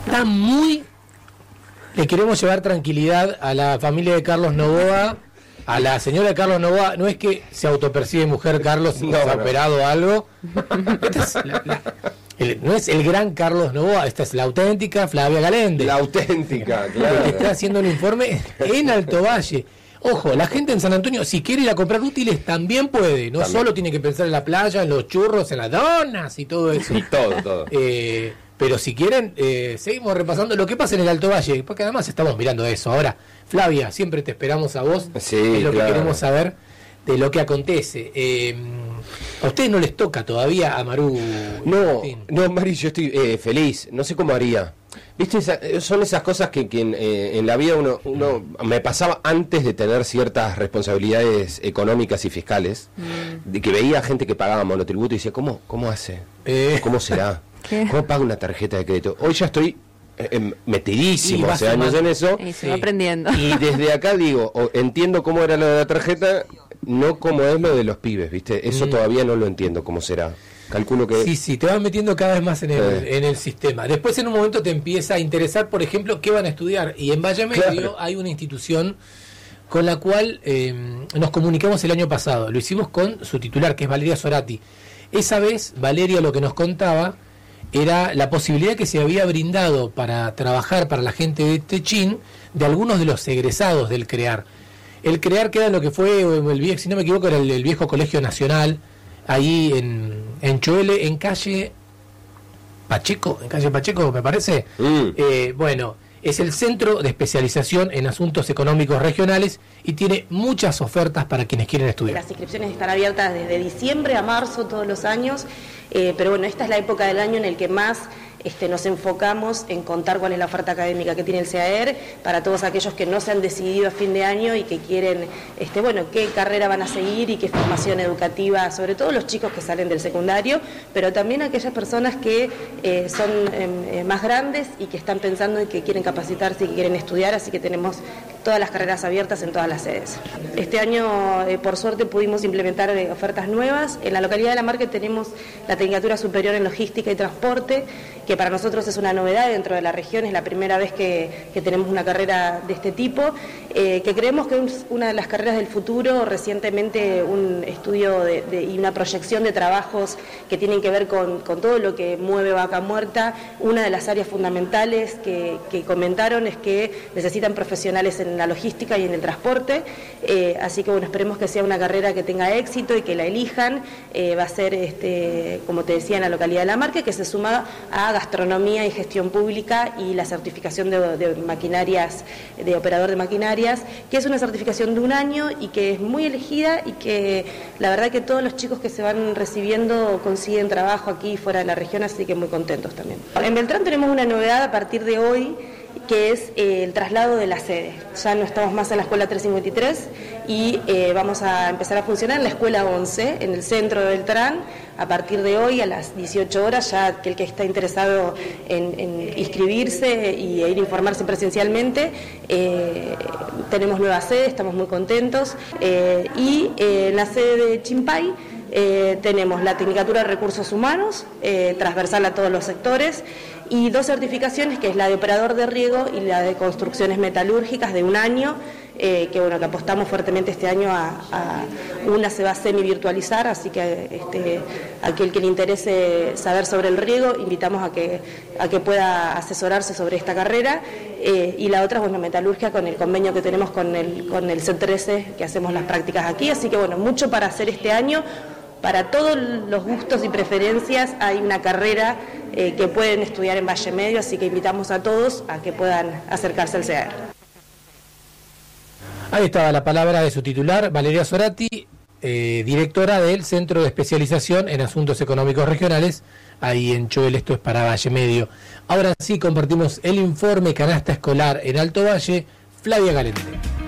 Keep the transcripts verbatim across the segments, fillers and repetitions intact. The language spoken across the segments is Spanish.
está muy... Le queremos llevar tranquilidad a la familia de Carlos Novoa, a la señora de Carlos Novoa. No es que se autopercibe mujer Carlos, no, se ha no. operado algo. Esta es la, la, el, no es el gran Carlos Novoa, esta es la auténtica Flavia Galende. La auténtica, claro. Que está haciendo un informe en Alto Valle. Ojo, la gente en San Antonio, si quiere ir a comprar útiles, también puede. No también. Solo tiene que pensar en la playa, en los churros, en las donas y todo eso. Y todo, todo. Eh, pero si quieren, eh, seguimos repasando lo que pasa en el Alto Valle, porque además estamos mirando eso. Ahora, Flavia, siempre te esperamos a vos. Sí, es lo claro. que queremos saber de lo que acontece. Eh, ¿A ustedes no les toca todavía a Maru? No, Martín? no, Mari, yo estoy eh, feliz. No sé cómo haría. ¿Viste? Esa, son esas cosas que, que en, eh, en la vida uno, uno me pasaba antes de tener ciertas responsabilidades económicas y fiscales, mm. de que veía gente que pagaba monotributo y decía, ¿cómo, cómo hace? Eh. ¿Cómo será? ¿Qué? ¿Cómo paga una tarjeta de crédito? Hoy ya estoy eh, metidísimo, hace años en eso. Y se va aprendiendo. Y desde acá digo, o, entiendo cómo era lo de la tarjeta, no cómo es lo de los pibes, ¿viste? Eso mm. todavía no lo entiendo cómo será. Calculo que... Sí, sí, te vas metiendo cada vez más en el, eh. en el sistema. Después en un momento te empieza a interesar, por ejemplo, qué van a estudiar. Y en Valle Medio claro. hay una institución con la cual eh, nos comunicamos el año pasado. Lo hicimos con su titular, que es Valeria Sorati. Esa vez, Valeria lo que nos contaba era la posibilidad que se había brindado para trabajar para la gente de Techín de algunos de los egresados del CREAR. El CREAR queda en lo que fue, el viejo, si no me equivoco, era el, el viejo Colegio Nacional, ahí en, en Choele, en calle Pacheco, en calle Pacheco me parece. Mm. Eh, bueno, es el Centro de Especialización en Asuntos Económicos Regionales y tiene muchas ofertas para quienes quieren estudiar. Las inscripciones están abiertas desde diciembre a marzo todos los años, eh, pero bueno, esta es la época del año en el que más este, nos enfocamos en contar cuál es la oferta académica que tiene el C A E R para todos aquellos que no se han decidido a fin de año y que quieren, este, bueno, qué carrera van a seguir y qué formación educativa, sobre todo los chicos que salen del secundario, pero también aquellas personas que eh, son eh, más grandes y que están pensando y que quieren capacitarse y que quieren estudiar, así que tenemos todas las carreras abiertas en todas las sedes. Este año, eh, por suerte, pudimos implementar eh, ofertas nuevas. En la localidad de La Marque tenemos la Tecnicatura Superior en Logística y Transporte, que para nosotros es una novedad dentro de la región, es la primera vez que, que tenemos una carrera de este tipo, eh, que creemos que es una de las carreras del futuro. Recientemente un estudio de, de, y una proyección de trabajos que tienen que ver con, con todo lo que mueve Vaca Muerta. Una de las áreas fundamentales que, que comentaron es que necesitan profesionales en la logística y en el transporte, eh, así que bueno, esperemos que sea una carrera que tenga éxito y que la elijan. Eh, va a ser, este, como te decía, en la localidad de La Marque, que se suma a gastronomía y gestión pública y la certificación de, de maquinarias, de operador de maquinarias, que es una certificación de un año y que es muy elegida y que la verdad que todos los chicos que se van recibiendo consiguen trabajo aquí fuera de la región, así que muy contentos también. En Beltrán tenemos una novedad a partir de hoy, que es eh, el traslado de la sede. Ya no estamos más en la escuela trescientos cincuenta y tres y eh, vamos a empezar a funcionar en la escuela once, en el centro de Beltrán. A partir de hoy, a las dieciocho horas, ya que el que está interesado en, en inscribirse y e ir a informarse presencialmente, eh, tenemos nueva sede, estamos muy contentos. Eh, y eh, en la sede de Chimpay eh, tenemos la Tecnicatura de Recursos Humanos, eh, transversal a todos los sectores, y dos certificaciones, que es la de operador de riego y la de construcciones metalúrgicas de un año, eh, que bueno, que apostamos fuertemente este año a, a una se va a semi-virtualizar, así que este, aquel que le interese saber sobre el riego, invitamos a que, a que pueda asesorarse sobre esta carrera, eh, y la otra, bueno, metalurgia, con el convenio que tenemos con el, con el C trece, que hacemos las prácticas aquí, así que bueno, mucho para hacer este año. Para todos los gustos y preferencias hay una carrera eh, que pueden estudiar en Valle Medio, así que invitamos a todos a que puedan acercarse al C A E R. Ahí estaba la palabra de su titular, Valeria Sorati, eh, directora del Centro de Especialización en Asuntos Económicos Regionales, ahí en Choel, esto es para Valle Medio. Ahora sí compartimos el informe Canasta Escolar en Alto Valle, Flavia Galende.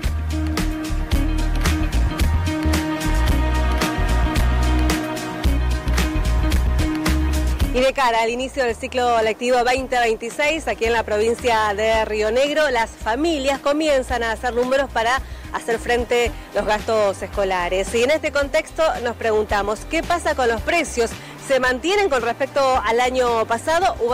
Y de cara al inicio del ciclo lectivo veinte veintiséis, aquí en la provincia de Río Negro, las familias comienzan a hacer números para hacer frente a los gastos escolares. Y en este contexto nos preguntamos, ¿qué pasa con los precios? ¿Se mantienen con respecto al año pasado?